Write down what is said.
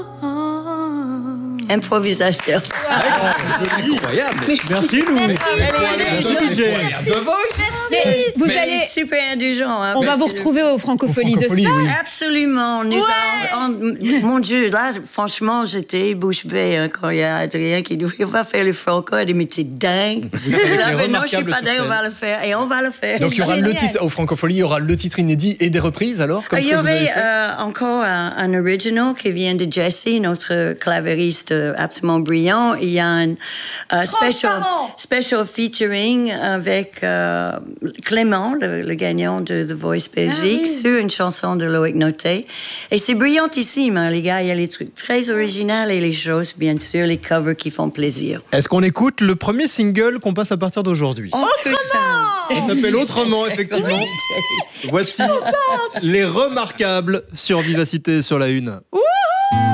Improvisation. C'est incroyable. Merci, Lou. Vous allez super indulgent. Hein, on va vous retrouver aux Francopholies de Francophonie, Spa. oui. Absolument. Mon Dieu, là, franchement, j'étais bouche bée hein, quand il y a Adrien qui dit on va faire le franco. Elle dit mais t'es dingue. Là, mais non, je suis pas dingue, on va le faire. Et on va le faire. Donc il y aura le titre, aux Francopholies, il y aura le titre inédit et des reprises alors comme Il y aurait encore un original qui vient de Jesse, notre clavieriste absolument brillant. Il y a un special featuring avec Clément, le gagnant de The Voice Belgique, sur une chanson de Loïc Noté. Et c'est brillantissime, hein, les gars. Il y a les trucs très originaux et les choses, bien sûr, les covers qui font plaisir. Est-ce qu'on écoute le premier single qu'on passe à partir d'aujourd'hui? Autrement! Ça s'appelle Autrement, effectivement. Voici Les Remarquables sur Vivacité sur la Une.